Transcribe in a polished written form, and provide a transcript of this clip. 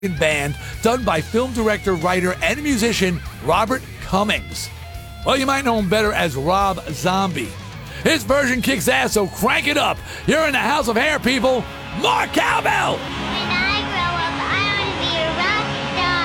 band done by film director, writer, and musician Robert Cummings. Well, you might know him better as Rob Zombie. His version kicks ass, so crank it up. You're in the House of Hair, people. More cowbell!